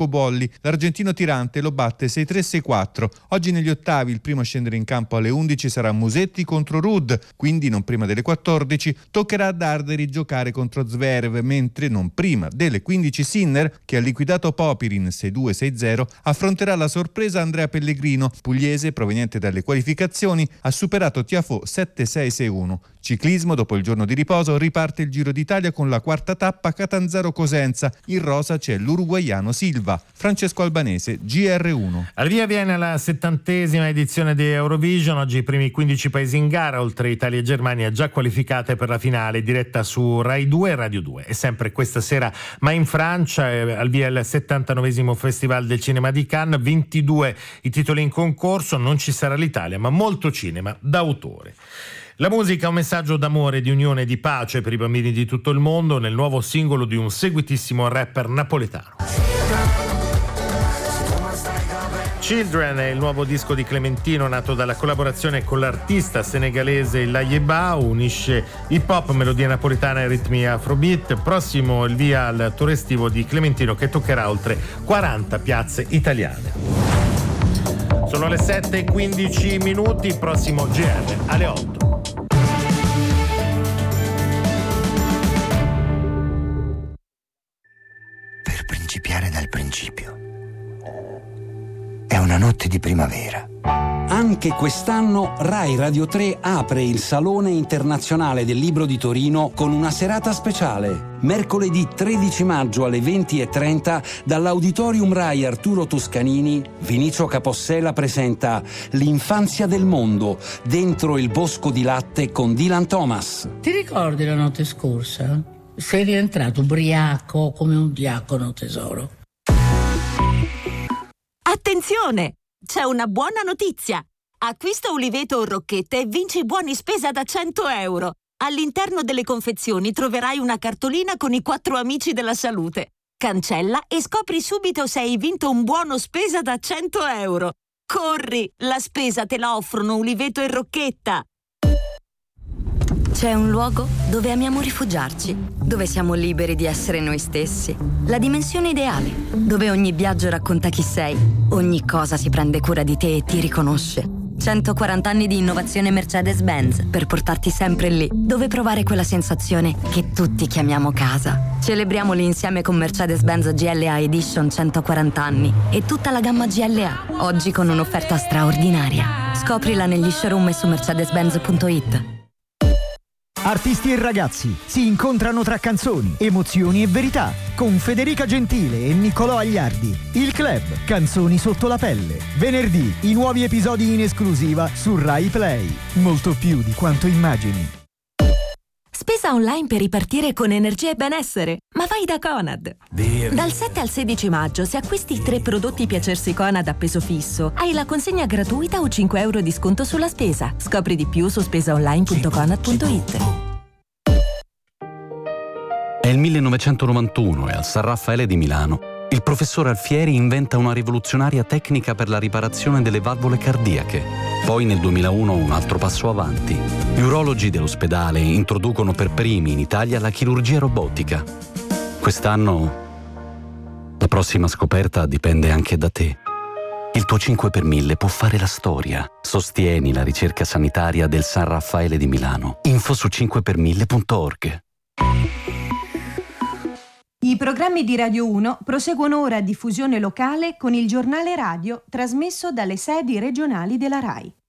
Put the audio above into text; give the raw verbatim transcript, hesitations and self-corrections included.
Cobolli. L'argentino tirante lo batte sei tre sei quattro. Oggi negli ottavi il primo a scendere in campo alle undici sarà Musetti contro Ruud, quindi non prima delle quattordici toccherà a Darderi giocare contro Zverev, mentre non prima delle quindici Sinner, che ha liquidato Popirin sei due sei zero, affronterà la sorpresa Andrea Pellegrino, pugliese proveniente dalle qualificazioni, ha superato Tiafoe sette sei sei uno. Ciclismo, dopo il giorno di riposo riparte il Giro d'Italia con la quarta tappa Catanzaro-Cosenza. In rosa c'è l'uruguaiano Silva. Francesco Albanese, G R uno. Al via viene la settantesima edizione di Eurovision. Oggi i primi quindici paesi in gara, oltre Italia e Germania, già qualificate per la finale, diretta su Rai due e Radio due. E sempre questa sera, ma in Francia, eh, al via il settantanovesimo Festival del Cinema di Cannes, ventidue i titoli in concorso. Non ci sarà l'Italia, ma molto cinema d'autore. La musica è un messaggio d'amore, di unione e di pace per i bambini di tutto il mondo nel nuovo singolo di un seguitissimo rapper napoletano. Children è il nuovo disco di Clementino, nato dalla collaborazione con l'artista senegalese Layeba, unisce hip hop, melodia napoletana e ritmi afrobeat. Prossimo il via al tour estivo di Clementino, che toccherà oltre quaranta piazze italiane. Sono le sette e quindici minuti, prossimo G R alle otto. Per principiare dal principio. È una notte di primavera. Anche quest'anno Rai Radio tre apre il Salone Internazionale del Libro di Torino con una serata speciale. Mercoledì tredici maggio alle venti e trenta dall'Auditorium Rai Arturo Toscanini, Vinicio Capossela presenta L'infanzia del mondo, dentro il bosco di latte con Dylan Thomas. Ti ricordi la notte scorsa? Sei rientrato ubriaco come un diacono, tesoro. Attenzione! C'è una buona notizia! Acquista Uliveto o Rocchette e vinci buoni spesa da cento euro. All'interno delle confezioni troverai una cartolina con i quattro amici della salute. Cancella e scopri subito se hai vinto un buono spesa da cento euro. Corri! La spesa te la offrono Uliveto e Rocchetta! C'è un luogo dove amiamo rifugiarci, dove siamo liberi di essere noi stessi. La dimensione ideale, dove ogni viaggio racconta chi sei, ogni cosa si prende cura di te e ti riconosce. centoquaranta anni di innovazione Mercedes-Benz per portarti sempre lì, dove provare quella sensazione che tutti chiamiamo casa. Celebriamoli insieme con Mercedes-Benz G L A Edition centoquaranta anni e tutta la gamma G L A, oggi con un'offerta straordinaria. Scoprila negli showroom e su mercedes benz punto it. Artisti e ragazzi si incontrano tra canzoni, emozioni e verità con Federica Gentile e Niccolò Agliardi. Il club Canzoni sotto la pelle. Venerdì i nuovi episodi in esclusiva su Rai Play. Molto più di quanto immagini. Spesa online per ripartire con energia e benessere. Ma vai da Conad. Dal sette al sedici maggio, se acquisti tre prodotti Piacersi Conad a peso fisso, hai la consegna gratuita o cinque euro di sconto sulla spesa. Scopri di più su spesaonline punto conad punto it. È il millenovecentonovantuno e al San Raffaele di Milano il professor Alfieri inventa una rivoluzionaria tecnica per la riparazione delle valvole cardiache. Poi nel duemilauno un altro passo avanti. Gli urologi dell'ospedale introducono per primi in Italia la chirurgia robotica. Quest'anno la prossima scoperta dipende anche da te. Il tuo cinque per mille può fare la storia. Sostieni la ricerca sanitaria del San Raffaele di Milano. Info su cinque per mille punto org. I programmi di Radio uno proseguono ora a diffusione locale con il giornale radio trasmesso dalle sedi regionali della RAI.